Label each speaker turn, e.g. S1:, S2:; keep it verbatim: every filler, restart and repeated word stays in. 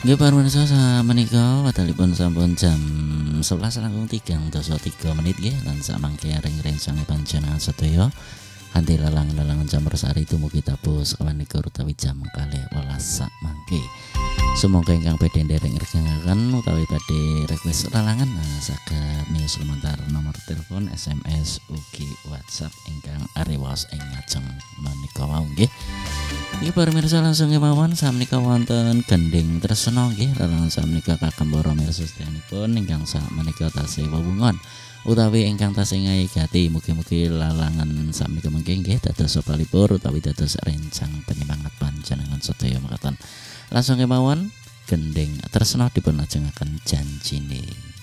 S1: Nggih pamirsa samenika wektalipun sampun jam sebelas langkung tigang dasa tiga menit nggih lan samangke ring-ring sange panjenengan sedaya kanthi lelang-lelang jam sari dumugi tabuh sekawanika utawi jam kalih welas sak mangke. Sumangga ingkang badhe nderek ngerjangaken utawi badhe request lelangan nah, saged mios lumantar nomor telepon S M S ugi WhatsApp ingkang ariwas ing ngajeng menika wau nggih. Iki pamirsa langsung kemawon samenika wonten gending tresna nggih lelangan samenika kagem para mirsa sedyanipun ingkang sakmenika tasih wewungan utawi ingkang tasih ngayigati mugi-mugi lalangan samenika mengke nggih dados palipur utawi dados rencang penyemangat panjenengan sedaya mekaten. Langsung kemawon gending tresna dipun lajengaken janjine.